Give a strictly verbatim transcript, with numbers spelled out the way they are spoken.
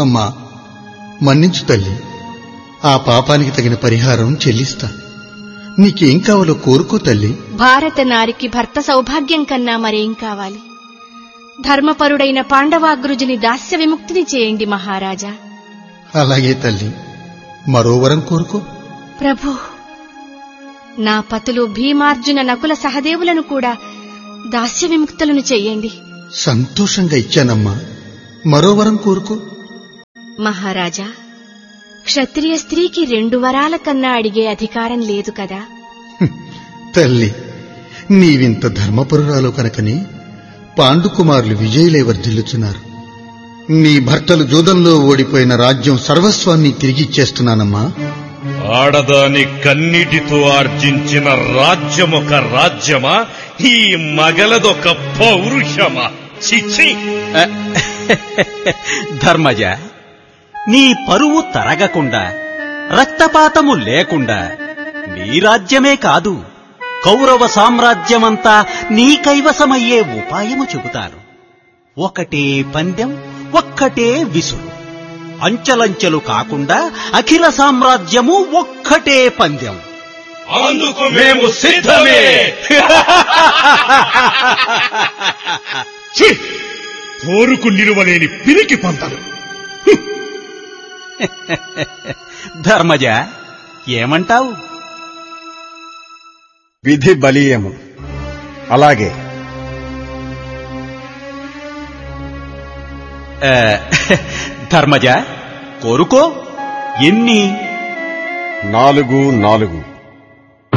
అమ్మా, మన్నించు తల్లి. ఆ పాపానికి తగిన పరిహారం చెల్లిస్తా. నీకేం కావాలో కోరుకో తల్లి. భారత నారికి భర్త సౌభాగ్యం కన్నా మరేం కావాలి? ధర్మపరుడైన పాండవాగ్రుజుని దాస్య విముక్తిని చేయండి మహారాజా. అలాగే తల్లి, మరో వరం కోరుకో. ప్రభు, నా పతులు భీమార్జున నకుల సహదేవులను కూడా దాస్య విముక్తులను చెయ్యండి. సంతోషంగా ఇచ్చానమ్మా, మరో వరం కోరుకో. మహారాజా, క్షత్రియ స్త్రీకి రెండు వరాల కన్నా అడిగే అధికారం లేదు కదా. తల్లి, నీవింత ధర్మపరురాలు కనుకని పాండుకుమారులు విజయులై వర్ధిల్లుచున్నారు. నీ భర్తలు జూదంలో ఓడిపోయిన రాజ్యం సర్వస్వాన్ని తిరిగిచ్చేస్తున్నానమ్మా. ఆడదాని కన్నిటితో ఆర్జించిన రాజ్యమొక రాజ్యమా, ఈ మగలదొక పౌరుషమా? చిచ్చి! ధర్మజ, నీ పరువు తరగకుండా, రక్తపాతము లేకుండా నీ రాజ్యమే కాదు, కౌరవ సామ్రాజ్యమంతా నీ కైవసమయ్యే ఉపాయము చెబుతాను. ఒకటే పందెం, ఒక్కటే విసురు. అంచెలంచెలు కాకుండా అఖిల సామ్రాజ్యము ఒక్కటే పందెం. అందుకు మేము సిద్ధమే. కోరుకు నిలువలేని పిరికి పంతలు. ధర్మజ, ఏమంటావు? విధి బలీయము. అలాగే. ధర్మజ, కోరుకో. ఎన్ని? నాలుగు నాలుగు.